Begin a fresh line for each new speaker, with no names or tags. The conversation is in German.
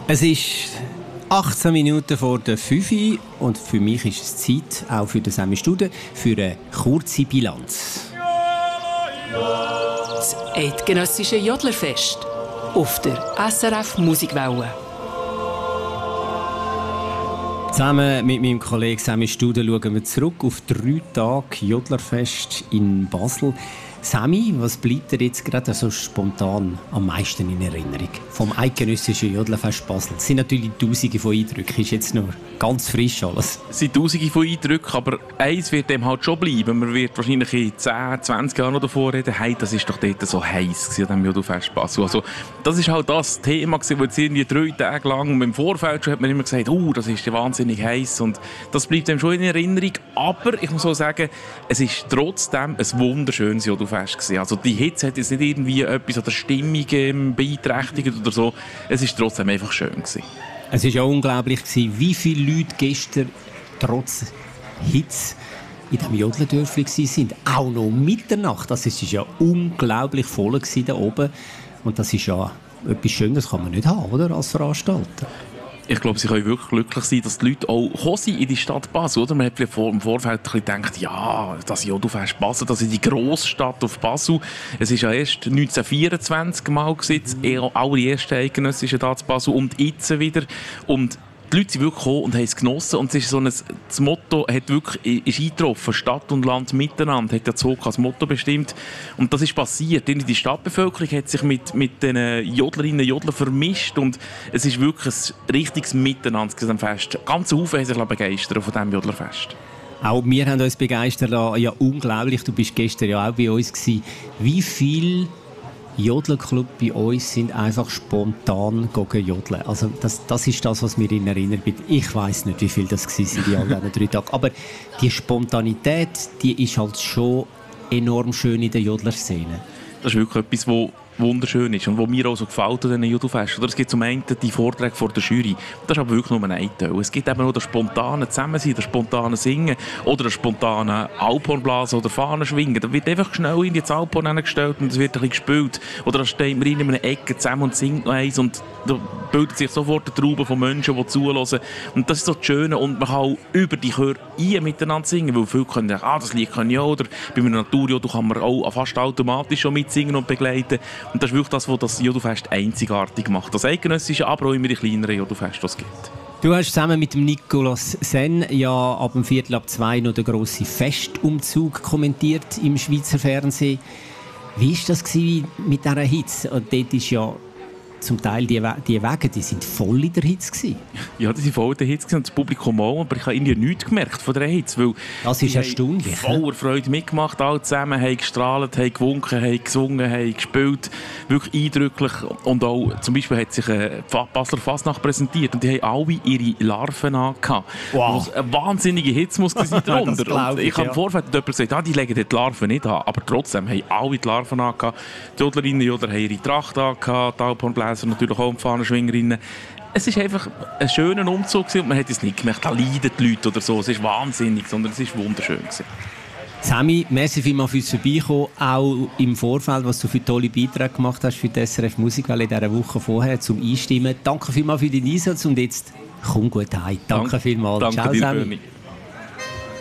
Es ist 18 Minuten vor der 5 Uhr und für mich ist es Zeit, auch für den Sammy Studer, für eine kurze Bilanz.
Das eidgenössische Jodlerfest auf der SRF Musikwelle.
Zusammen mit meinem Kollegen Sammy Studer schauen wir zurück auf 3 Tage Jodlerfest in Basel. Sammy, was bleibt dir jetzt gerade so spontan am meisten in Erinnerung vom eidgenössischen Jodlerfest Basel? Es sind natürlich Tausende von Eindrücken, ist jetzt noch ganz frisch alles.
Es sind Tausende von Eindrücken, aber eins wird dem halt schon bleiben. Man wird wahrscheinlich in 10, 20 Jahren noch davor reden, hey, das war doch dort so heiß an diesem Jodlerfest Basel. Also, das ist halt das Thema, das jetzt irgendwie 3 Tage lang, und im Vorfeld schon hat man immer gesagt, das ist ja wahnsinnig heiß, und das bleibt einem schon in Erinnerung. Aber ich muss auch sagen, es ist trotzdem ein wunderschönes Jodlerfest gewesen. Also die Hitze hat jetzt nicht irgendwie etwas an der Stimmung beeinträchtigt oder so. Es ist trotzdem einfach schön gewesen.
Es war ja unglaublich, wie viele Leute gestern trotz Hitze in diesem Jodlerdörfli waren. Auch noch Mitternacht. Das war ja unglaublich voll da oben. Und das ist ja etwas Schönes, kann man nicht haben, oder, als Veranstalter.
Ich glaube, sie können wirklich glücklich sein, dass die Leute auch gekommen sind in die Stadt Basel. Oder? Man hat im Vorfeld ein bisschen gedacht, ja, das Jodlerfest Basel, das ist die Grossstadt auf Basel. Es war ja erst 1924 mal gewesen, allererste eidgenössische da zu Basel und jetzt wieder. Und die Leute sind wirklich gekommen und haben es genossen. Und es ist so das Motto ist eingetroffen. Stadt und Land miteinander hat der Zug als Motto bestimmt. Und das ist passiert. Die Stadtbevölkerung hat sich mit den Jodlerinnen und Jodlern vermischt. Und es ist wirklich ein richtiges Miteinander am Fest. Ganz viele haben sich begeistert von diesem Jodlerfest.
Auch wir haben uns begeistert. Ja, unglaublich. Du bist gestern ja auch bei uns gewesen. Wie viele Jodlerclub bei uns sind einfach spontan jodeln. Also das ist das, was mir in Erinnerung bleibt. Ich weiss nicht, wie viel das waren in all diesen 3 Tagen. Aber die Spontanität, die ist halt schon enorm schön in der Jodlerszene.
Das ist wirklich etwas, was wunderschön ist und was mir auch so gefällt an diesen Jodlerfesten. Es gibt zum einen die Vorträge vor der Jury. Das ist aber wirklich nur ein Teil. Es gibt eben auch das spontane Zusammensein, das spontane Singen oder das spontane Alphornblasen oder Fahnenschwingen. Da wird einfach schnell in das Alphorn gestellt und es wird ein bisschen gespielt. Oder da steht man in einer Ecke zusammen und singt noch eins und da bildet sich sofort eine Traube von Menschen, die zuhören. Und das ist so das Schöne. Und man kann auch über die Chöre miteinander singen, weil viele können sagen, das Lied kann ich auch. Oder bei einem Naturjodel kann man auch fast automatisch schon mitsingen und begleiten. Und das ist wirklich das, was das Jodlerfest einzigartig macht. Das eidgenössische, aber auch immer die kleineren Jodlerfeste, die es gibt.
Du hast zusammen mit dem Nicolas Sen ja ab dem 1:45 noch den grossen Festumzug kommentiert im Schweizer Fernsehen. Wie war das mit dieser Hitze? Und dort ist ja zum Teil die Wege, die sind voll in der Hitze gewesen.
Ja, die sind voll in der Hitze und das Publikum auch, aber ich habe irgendwie nichts gemerkt von der Hitze, weil
das ist erstaunlich.
Voller Freude mitgemacht, alle zusammen, haben gestrahlt, haben gewunken, haben gesungen, haben gespielt, wirklich eindrücklich. Und auch zum Beispiel hat sich Basler Fasnacht präsentiert und die haben alle ihre Larven angehabt. Wow. Eine wahnsinnige Hitze muss sein darunter. Ich habe im Vorfeld jemand gesagt, die legen die Larven nicht an, aber trotzdem haben alle die Larven angehabt. Die Jodlerinnen und Jodler haben ihre Tracht angehabt, die Alphornbläser natürlich auch, die Fahnenschwingerinnen. Es war einfach ein schöner Umzug und man hat es nicht gemerkt, da leiden die Leute oder so. Es ist wahnsinnig, sondern es war wunderschön.
Sammy, merci vielmals fürs Vorbeikommen, auch im Vorfeld, was du für tolle Beiträge gemacht hast für die SRF Musikwelle in dieser Woche vorher zum Einstimmen. Danke vielmals für deinen Einsatz und jetzt komm gut heim. Danke vielmals.
Danke
Ciao,
dir,
Sammy.
Bernie.